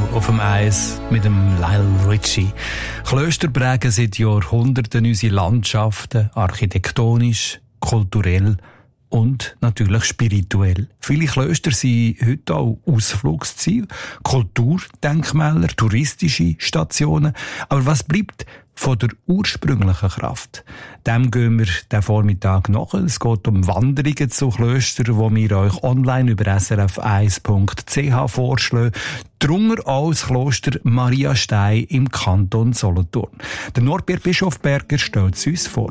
auf dem Eis mit dem Lionel Richie. Klöster prägen seit Jahrhunderten unsere Landschaften, architektonisch, kulturell und natürlich spirituell. Viele Klöster sind heute auch Ausflugsziele, Kulturdenkmäler, touristische Stationen. Aber was bleibt von der ursprünglichen Kraft? Dem gehen wir den Vormittag nach. Es geht um Wanderungen zu Klöstern, die wir euch online über srf1.ch vorschlagen. Darunter auch das Kloster Maria Stein im Kanton Solothurn. Der Norbert Bischofberger stellt es uns vor.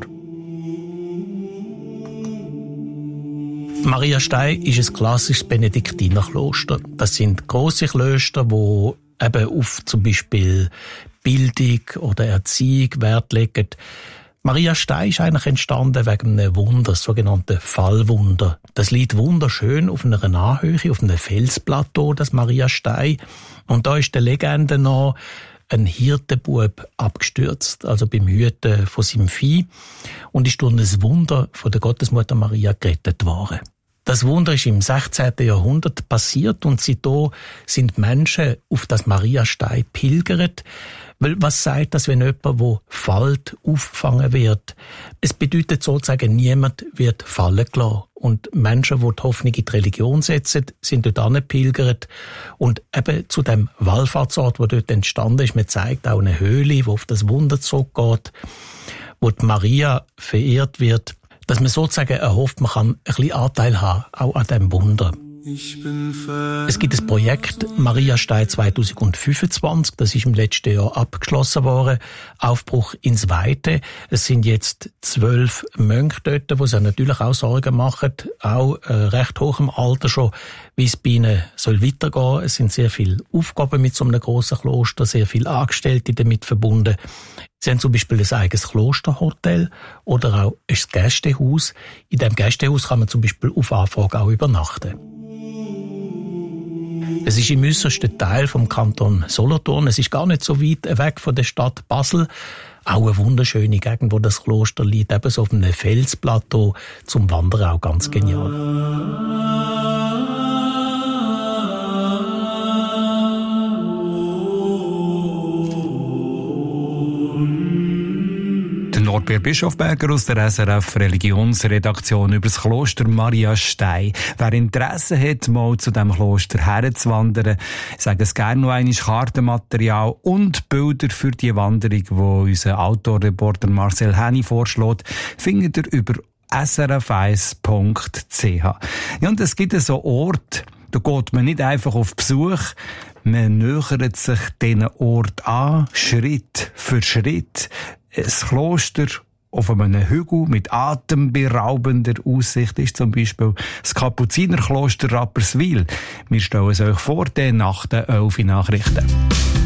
Maria Stein ist ein klassisches Benediktinerkloster. Das sind grosse Klöster, die eben auf zum Beispiel Bildung oder Erziehung Wert legen. Maria Stein ist eigentlich entstanden wegen einem Wunder, das sogenannte Fallwunder. Das liegt wunderschön auf einer Anhöhe, auf einem Felsplateau, das Maria Stein. Und da ist der Legende nach ein Hirtenbub abgestürzt, also beim Hüten von seinem Vieh, und ist durch ein Wunder von der Gottesmutter Maria gerettet worden. Das Wunder ist im 16. Jahrhundert passiert und seitdem sind Menschen auf das Maria Stein pilgert. Weil was sagt das, wenn jemand, der fällt, aufgefangen wird? Es bedeutet sozusagen, niemand wird fallen gelassen. Und Menschen, die die Hoffnung in die Religion setzen, sind dort angepilgert. Und eben zu dem Wallfahrtsort, der dort entstanden ist, man zeigt auch eine Höhle, die auf das Wunder zurückgeht, wo die Maria verehrt wird, dass man sozusagen erhofft, man kann ein bisschen Anteil haben, auch an diesem Wunder. Es gibt das Projekt Maria Stein 2025, das ist im letzten Jahr abgeschlossen worden. Aufbruch ins Weite. Es sind jetzt 12 Mönche dort, die sich natürlich auch Sorgen machen, auch recht hoch im Alter schon, wie es bei ihnen soll weitergehen. Es sind sehr viele Aufgaben mit so einem grossen Kloster, sehr viele Angestellte damit verbunden. Sie haben zum Beispiel ein eigenes Klosterhotel oder auch ein Gästehaus. In diesem Gästehaus kann man zum Beispiel auf Anfrage auch übernachten. Es ist im äussersten Teil vom Kanton Solothurn. Es ist gar nicht so weit weg von der Stadt Basel. Auch eine wunderschöne Gegend, wo das Kloster liegt, ebenso auf einem Felsplateau, zum Wandern auch ganz genial. Norbert Bischofberger aus der SRF Religionsredaktion über das Kloster Maria Stein. Wer Interesse hat, mal zu diesem Kloster herzuwandern, ich sage es gerne noch einmal, Kartenmaterial und Bilder für die Wanderung, die unser Outdoor-Reporter Marcel Henny vorschlägt, findet ihr über srf1.ch. Ja, und es gibt so Orte, da geht man nicht einfach auf Besuch, man nähert sich diesen Ort an, Schritt für Schritt. Ein Kloster auf einem Hügel mit atemberaubender Aussicht ist zum Beispiel das Kapuzinerkloster Rapperswil. Wir stellen es euch vor, nach den 11 Nachrichten.